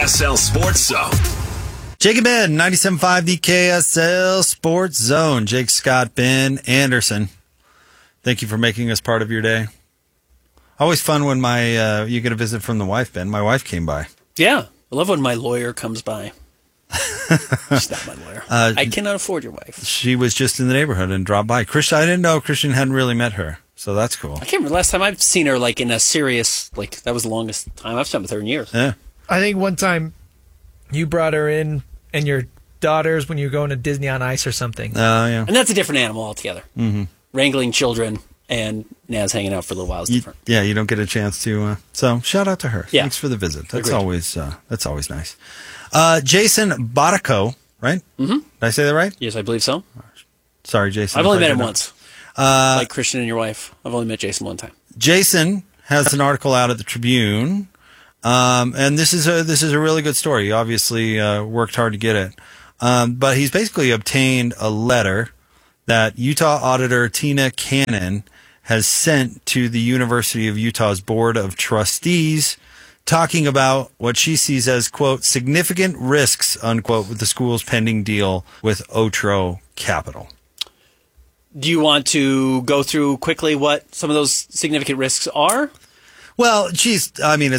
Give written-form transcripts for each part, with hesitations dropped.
KSL Sports Zone. Jake and Ben, 97.5, the KSL Sports Zone. Jake, Scott, Ben Anderson. Thank you for making us part of your day. Always fun when you get a visit from the wife, Ben. My wife came by. Yeah. I love when my lawyer comes by. She's not my lawyer. I cannot afford your wife. She was just in the neighborhood and dropped by. Christian, I didn't know Christian hadn't really met her, so that's cool. I can't remember the last time I've seen her in a serious, that was the longest time I've spent with her in years. Yeah. I think one time you brought her in and your daughters when you were going to Disney on Ice or something. Oh, yeah. And that's a different animal altogether. Mm-hmm. Wrangling children and Naz hanging out for a little while is different. You don't get a chance to. So shout out to her. Yeah. Thanks for the visit. That's Agreed. always nice. Jason Bodico, right? Mm-hmm. Did I say that right? Yes, I believe so. Sorry, Jason. I've only met him once. Like Christian and your wife. I've only met Jason one time. Jason has an article out at the Tribune, and this is a really good story. He obviously worked hard to get it, but he's basically obtained a letter that Utah Auditor Tina Cannon has sent to the University of Utah's Board of Trustees, talking about what she sees as, quote, significant risks, unquote, with the school's pending deal with Otro Capital. Do you want to go through quickly what some of those significant risks are? Well, she's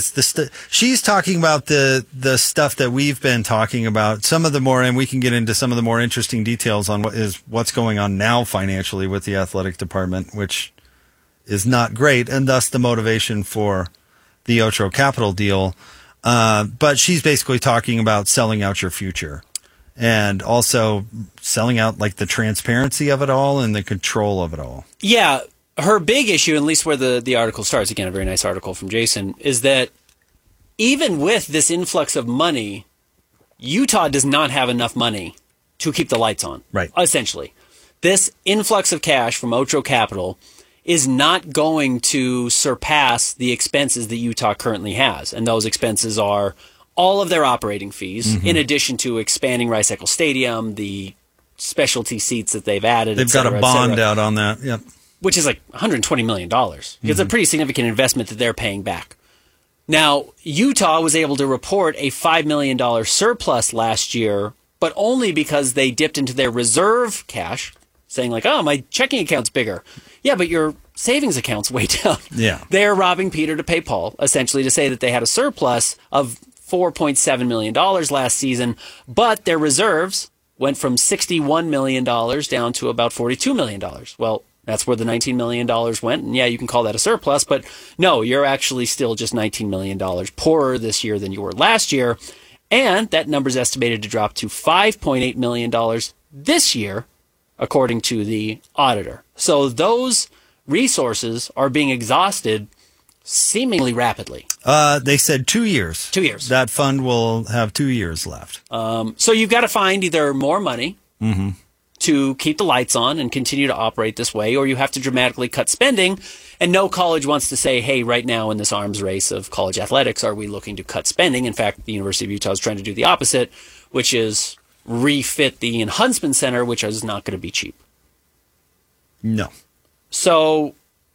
talking about the stuff that we've been talking about. Some of the more, and we can get into some of the more interesting details on what's going on now financially with the athletic department, which is not great, and thus the motivation for the Otro Capital deal. But she's basically talking about selling out your future and also selling out the transparency of it all and the control of it all. Yeah. Her big issue, at least where the article starts, again, a very nice article from Jason, is that even with this influx of money, Utah does not have enough money to keep the lights on. Right. Essentially. This influx of cash from Otro Capital is not going to surpass the expenses that Utah currently has. And those expenses are all of their operating fees, in addition to expanding Rice-Eccles Stadium, the specialty seats that they've added. They've got a bond out on that. Yep. Which is $120 million. It's a pretty significant investment that they're paying back. Now, Utah was able to report a $5 million surplus last year, but only because they dipped into their reserve cash, saying my checking account's bigger. Yeah, but your savings account's way down. Yeah. They're robbing Peter to pay Paul, essentially, to say that they had a surplus of $4.7 million last season, but their reserves went from $61 million down to about $42 million. Well, that's where the $19 million went. And yeah, you can call that a surplus, but no, you're actually still just $19 million poorer this year than you were last year. And that number is estimated to drop to $5.8 million this year, according to the auditor. So those resources are being exhausted seemingly rapidly. They said 2 years. 2 years. That fund will have 2 years left. So you've got to find either more money to keep the lights on and continue to operate this way, or you have to dramatically cut spending. And no college wants to say, hey, right now in this arms race of college athletics, are we looking to cut spending? In fact, the University of Utah is trying to do the opposite, which is refit the Ian Huntsman Center, which is not going to be cheap. No. So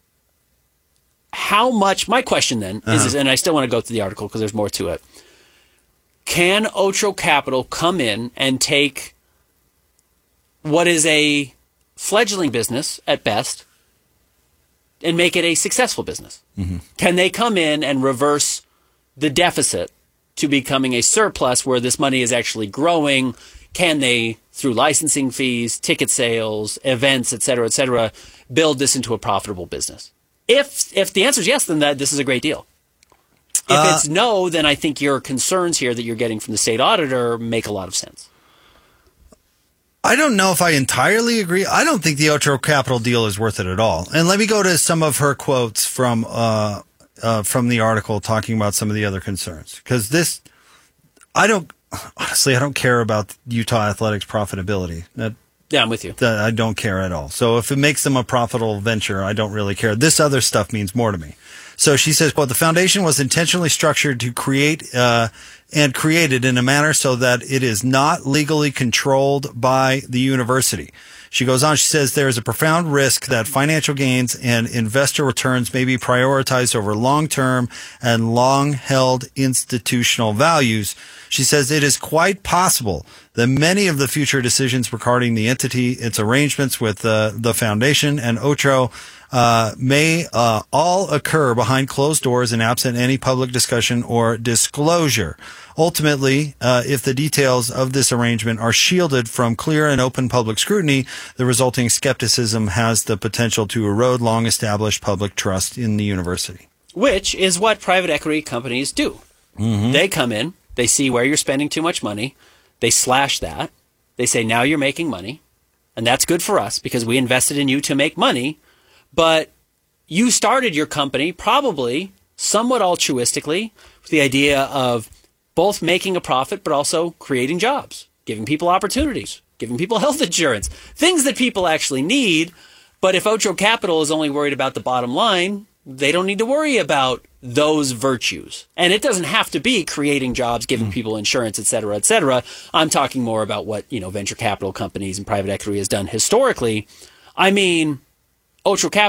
how much, my question then is, and I still want to go through the article because there's more to it. Can Otro Capital come in and take what is a fledgling business at best and make it a successful business? Can they come in and reverse the deficit to becoming a surplus where this money is actually growing? Can they, through licensing fees, ticket sales, events, et cetera, build this into a profitable business? If the answer is yes, then this is a great deal. If it's no, then I think your concerns here that you're getting from the state auditor make a lot of sense. I don't know if I entirely agree. I don't think the Otro Capital deal is worth it at all. And let me go to some of her quotes from the article talking about some of the other concerns. Because I don't care about Utah athletics profitability. Yeah, I'm with you. I don't care at all. So if it makes them a profitable venture, I don't really care. This other stuff means more to me. So she says, quote, the foundation was intentionally structured to create and created in a manner so that it is not legally controlled by the university. She goes on, she says, there is a profound risk that financial gains and investor returns may be prioritized over long-term and long-held institutional values. She says it is quite possible that many of the future decisions regarding the entity, its arrangements with the foundation and Otro may all occur behind closed doors and absent any public discussion or disclosure. Ultimately, if the details of this arrangement are shielded from clear and open public scrutiny, the resulting skepticism has the potential to erode long-established public trust in the university. Which is what private equity companies do. Mm-hmm. They come in, they see where you're spending too much money, they slash that, they say, now you're making money, and that's good for us because we invested in you to make money, but you started your company probably somewhat altruistically with the idea of both making a profit but also creating jobs, giving people opportunities, giving people health insurance, things that people actually need. But if Otro Capital is only worried about the bottom line, they don't need to worry about those virtues. And it doesn't have to be creating jobs, giving people insurance, et cetera, et cetera. I'm talking more about what, venture capital companies and private equity has done historically. I mean, Otro Capital